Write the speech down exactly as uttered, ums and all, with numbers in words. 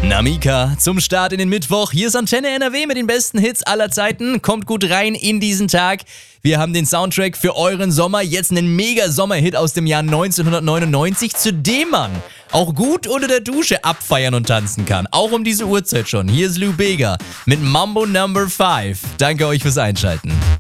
Namika zum Start in den Mittwoch. Hier ist Antenne N R W mit den besten Hits aller Zeiten. Kommt gut rein in diesen Tag. Wir haben den Soundtrack für euren Sommer. Jetzt einen Mega-Sommer-Hit aus dem Jahr neunzehnhundertneunundneunzig, zu dem man auch gut unter der Dusche abfeiern und tanzen kann. Auch um diese Uhrzeit schon. Hier ist Lou Bega mit Mambo Number fünf. Danke euch fürs Einschalten.